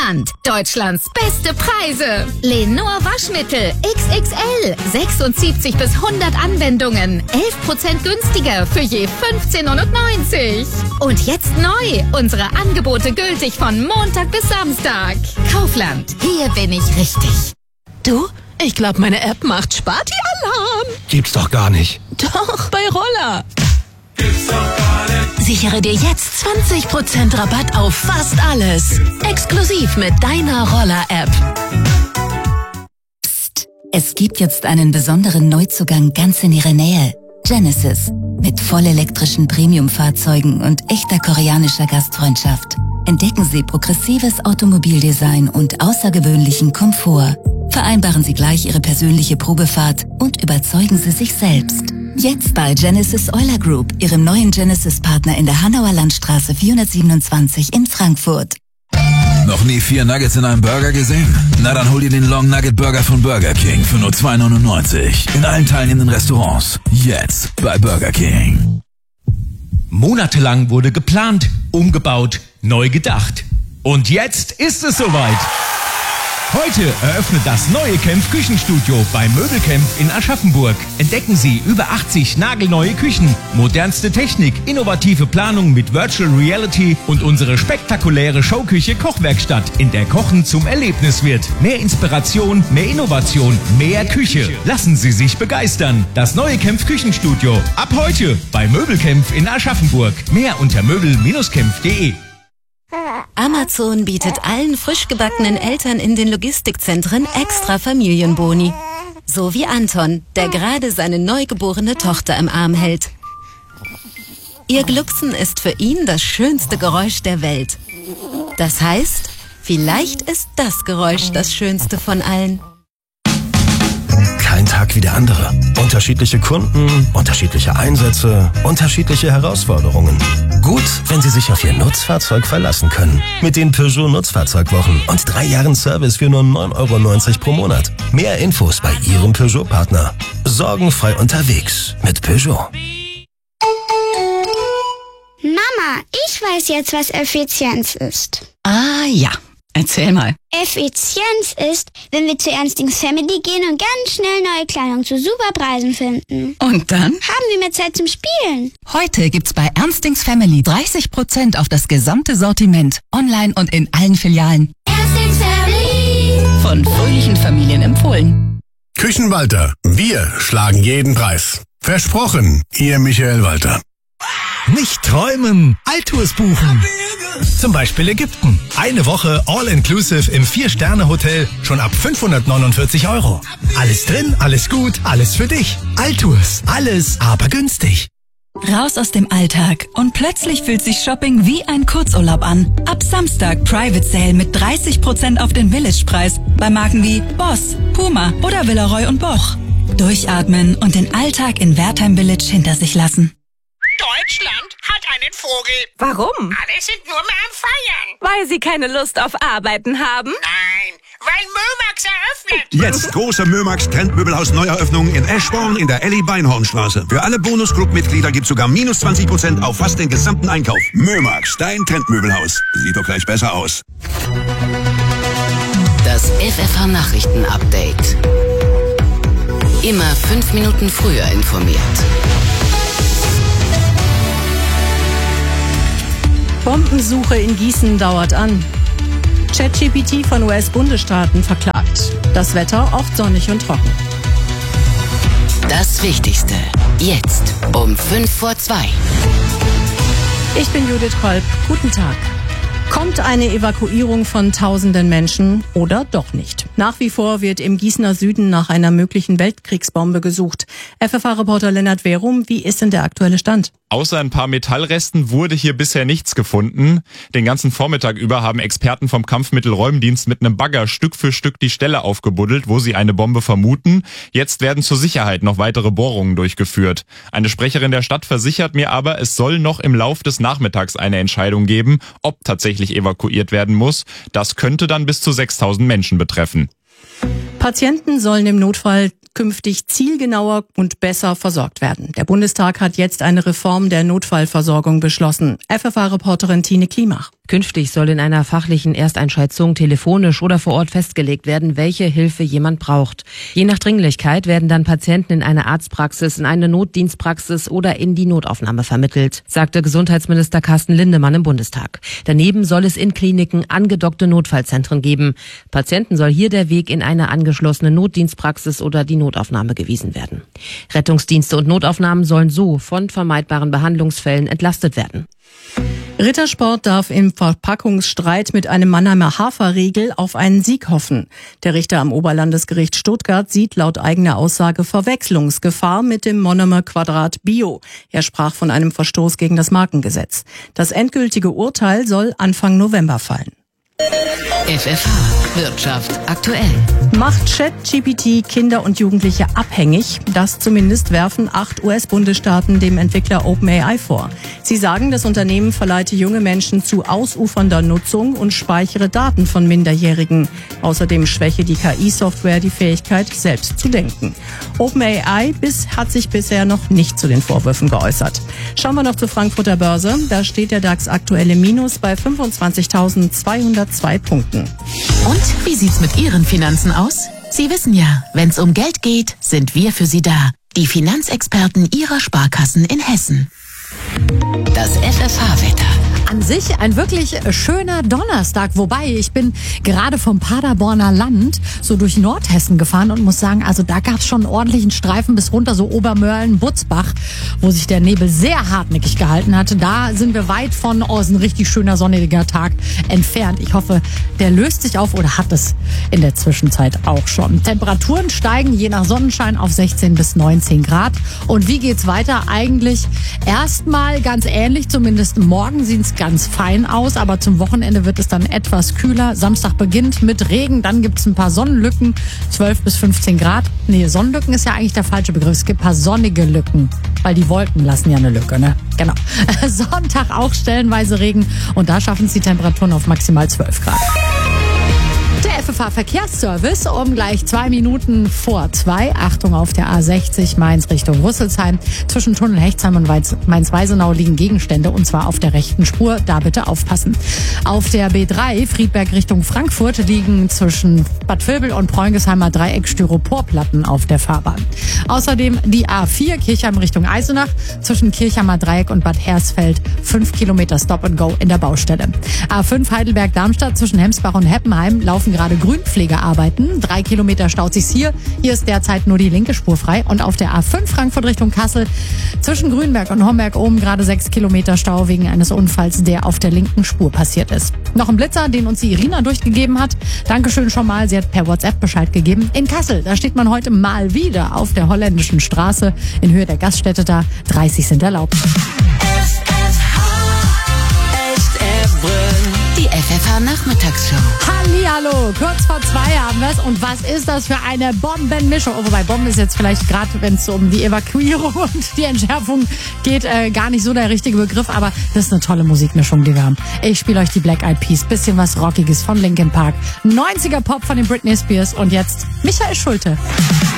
Kaufland. Deutschlands beste Preise. Lenor Waschmittel XXL. 76 bis 100 Anwendungen. 11% günstiger für je 15,90 €. Und jetzt neu. Unsere Angebote gültig von Montag bis Samstag. Kaufland. Hier bin ich richtig. Du, ich glaube, meine App macht Sparti-Alarm. Gibt's doch gar nicht. Doch, bei Roller. Gibt's doch gar nicht. Sichere dir jetzt 20% Rabatt auf fast alles. Exklusiv mit deiner Roller-App. Psst. Es gibt jetzt einen besonderen Neuzugang ganz in ihrer Nähe. Genesis. Mit vollelektrischen Premium-Fahrzeugen und echter koreanischer Gastfreundschaft. Entdecken Sie progressives Automobildesign und außergewöhnlichen Komfort. Vereinbaren Sie gleich Ihre persönliche Probefahrt und überzeugen Sie sich selbst. Jetzt bei Genesis Euler Group, Ihrem neuen Genesis-Partner in der Hanauer Landstraße 427 in Frankfurt. Noch nie 4 Nuggets in einem Burger gesehen? Na dann hol dir den Long Nugget Burger von Burger King für nur $2,99. In allen teilnehmenden Restaurants. Jetzt bei Burger King. Monatelang wurde geplant, umgebaut, neu gedacht. Und jetzt ist es soweit. Heute eröffnet das neue Kempf Küchenstudio bei Möbelkempf in Aschaffenburg. Entdecken Sie über 80 nagelneue Küchen, modernste Technik, innovative Planung mit Virtual Reality und unsere spektakuläre Showküche Kochwerkstatt, in der Kochen zum Erlebnis wird. Mehr Inspiration, mehr Innovation, mehr Küche. Lassen Sie sich begeistern. Das neue Kempf Küchenstudio. Ab heute bei Möbelkempf in Aschaffenburg. Mehr unter möbel-kempf.de. Amazon bietet allen frisch gebackenen Eltern in den Logistikzentren extra Familienboni. So wie Anton, der gerade seine neugeborene Tochter im Arm hält. Ihr Glucksen ist für ihn das schönste Geräusch der Welt. Das heißt, vielleicht ist das Geräusch das schönste von allen. Kein Tag wie der andere. Unterschiedliche Kunden, unterschiedliche Einsätze, unterschiedliche Herausforderungen. Gut, wenn Sie sich auf Ihr Nutzfahrzeug verlassen können. Mit den Peugeot Nutzfahrzeugwochen und 3 Jahren Service für nur €9,90 pro Monat. Mehr Infos bei Ihrem Peugeot-Partner. Sorgenfrei unterwegs mit Peugeot. Mama, ich weiß jetzt, was Effizienz ist. Ah ja, erzähl mal. Effizienz ist, wenn wir zu Ernstings Family gehen und ganz schnell neue Kleidung zu super Preisen finden. Und dann? Haben wir mehr Zeit zum Spielen. Heute gibt's bei Ernstings Family 30% auf das gesamte Sortiment. Online und in allen Filialen. Ernstings Family. Von fröhlichen Familien empfohlen. Küchenwalter. Wir schlagen jeden Preis. Versprochen, Ihr Michael Walter. Nicht träumen, Altours buchen. Zum Beispiel Ägypten. Eine Woche All-Inclusive im 4-Sterne-Hotel schon ab 549 €. Alles drin, alles gut, alles für dich. Altours, alles aber günstig. Raus aus dem Alltag und plötzlich fühlt sich Shopping wie ein Kurzurlaub an. Ab Samstag Private Sale mit 30% auf den Village-Preis bei Marken wie Boss, Puma oder Villeroy & Boch. Durchatmen und den Alltag in Wertheim Village hinter sich lassen. Deutschland hat einen Vogel. Warum? Alle sind nur mehr am Feiern. Weil sie keine Lust auf Arbeiten haben? Nein, weil Mömax eröffnet. Jetzt große Mömax Trendmöbelhaus Neueröffnung in Eschborn in der Elli-Beinhornstraße. Für alle Bonus-Club-Mitglieder gibt's sogar minus 20% auf fast den gesamten Einkauf. Mömax, dein Trendmöbelhaus. Sieht doch gleich besser aus. Das FFH-Nachrichten-Update. Immer 5 Minuten früher informiert. Bombensuche in Gießen dauert an. ChatGPT von US-Bundesstaaten verklagt. Das Wetter oft sonnig und trocken. Das Wichtigste. Jetzt um 1:55. Ich bin Judith Kolb. Guten Tag. Kommt eine Evakuierung von tausenden Menschen oder doch nicht? Nach wie vor wird im Gießener Süden nach einer möglichen Weltkriegsbombe gesucht. FFH-Reporter Lennart Werum, wie ist denn der aktuelle Stand? Außer ein paar Metallresten wurde hier bisher nichts gefunden. Den ganzen Vormittag über haben Experten vom Kampfmittelräumdienst mit einem Bagger Stück für Stück die Stelle aufgebuddelt, wo sie eine Bombe vermuten. Jetzt werden zur Sicherheit noch weitere Bohrungen durchgeführt. Eine Sprecherin der Stadt versichert mir aber, es soll noch im Lauf des Nachmittags eine Entscheidung geben, ob tatsächlich evakuiert werden muss. Das könnte dann bis zu 6.000 Menschen betreffen. Patienten sollen im Notfall künftig zielgenauer und besser versorgt werden. Der Bundestag hat jetzt eine Reform der Notfallversorgung beschlossen. FFH-Reporterin Tine Klimach. Künftig soll in einer fachlichen Ersteinschätzung telefonisch oder vor Ort festgelegt werden, welche Hilfe jemand braucht. Je nach Dringlichkeit werden dann Patienten in eine Arztpraxis, in eine Notdienstpraxis oder in die Notaufnahme vermittelt, sagte Gesundheitsminister Carsten Lindemann im Bundestag. Daneben soll es in Kliniken angedockte Notfallzentren geben. Patienten soll hier der Weg in eine angeschlossene Notdienstpraxis oder die Notaufnahme gewiesen werden. Rettungsdienste und Notaufnahmen sollen so von vermeidbaren Behandlungsfällen entlastet werden. Rittersport darf im Verpackungsstreit mit einem Mannheimer Haferriegel auf einen Sieg hoffen. Der Richter am Oberlandesgericht Stuttgart sieht laut eigener Aussage Verwechslungsgefahr mit dem Monomer Quadrat Bio. Er sprach von einem Verstoß gegen das Markengesetz. Das endgültige Urteil soll Anfang November fallen. FFH Wirtschaft aktuell. Macht ChatGPT Kinder und Jugendliche abhängig? Das zumindest werfen 8 US-Bundesstaaten dem Entwickler OpenAI vor. Sie sagen, das Unternehmen verleite junge Menschen zu ausufernder Nutzung und speichere Daten von Minderjährigen. Außerdem schwäche die KI-Software die Fähigkeit, selbst zu denken. OpenAI hat sich bisher noch nicht zu den Vorwürfen geäußert. Schauen wir noch zur Frankfurter Börse. Da steht der DAX aktuell im Minus bei 25.202 Punkten. Und wie sieht's mit Ihren Finanzen aus? Sie wissen ja, wenn's um Geld geht, sind wir für Sie da. Die Finanzexperten Ihrer Sparkassen in Hessen. Das FFH-Wetter. An sich ein wirklich schöner Donnerstag, wobei ich bin gerade vom Paderborner Land so durch Nordhessen gefahren und muss sagen, also da gab es schon einen ordentlichen Streifen bis runter, so Obermörlen, Butzbach, wo sich der Nebel sehr hartnäckig gehalten hatte. Da sind wir weit von, ist ein richtig schöner sonniger Tag entfernt. Ich hoffe, der löst sich auf oder hat es in der Zwischenzeit auch schon. Temperaturen steigen je nach Sonnenschein auf 16 bis 19 Grad. Und wie geht's weiter? Eigentlich erstmal ganz ähnlich, zumindest morgen sieht es ganz fein aus, aber zum Wochenende wird es dann etwas kühler. Samstag beginnt mit Regen, dann gibt es ein paar Sonnenlücken, 12 bis 15 Grad. Nee, Sonnenlücken ist ja eigentlich der falsche Begriff. Es gibt ein paar sonnige Lücken, weil die Wolken lassen ja eine Lücke, ne? Genau. Sonntag auch stellenweise Regen und da schaffen es die Temperaturen auf maximal 12 Grad. Der FFH-Verkehrsservice um gleich 2 Minuten vor 2. Achtung auf der A60 Mainz Richtung Rüsselsheim. Zwischen Tunnel Hechtsheim und Mainz-Weisenau liegen Gegenstände und zwar auf der rechten Spur. Da bitte aufpassen. Auf der B3 Friedberg Richtung Frankfurt liegen zwischen Bad Vilbel und Preungesheimer Dreieck Styroporplatten auf der Fahrbahn. Außerdem die A4 Kirchheim Richtung Eisenach. Zwischen Kirchheimer Dreieck und Bad Hersfeld 5 Kilometer Stop and Go in der Baustelle. A5 Heidelberg-Darmstadt zwischen Hemsbach und Heppenheim laufen gerade Grünpflegearbeiten. 3 Kilometer staut sich's hier. Hier ist derzeit nur die linke Spur frei. Und auf der A5 Frankfurt Richtung Kassel zwischen Grünberg und Homberg oben gerade 6 Kilometer Stau wegen eines Unfalls, der auf der linken Spur passiert ist. Noch ein Blitzer, den uns die Irina durchgegeben hat. Dankeschön schon mal. Sie hat per WhatsApp Bescheid gegeben. In Kassel, da steht man heute mal wieder auf der Holländischen Straße in Höhe der Gaststätte da. 30 sind erlaubt. Die FFH-Nachmittagsshow. Hallihallo, kurz vor 2 haben wir's. Und was ist das für eine Bombenmischung? Oh, wobei Bomben ist jetzt vielleicht gerade, wenn es um die Evakuierung und die Entschärfung geht, gar nicht so der richtige Begriff. Aber das ist eine tolle Musikmischung, die wir haben. Ich spiele euch die Black Eyed Peas, bisschen was Rockiges von Linkin Park, 90er Pop von den Britney Spears und jetzt Michael Schulte.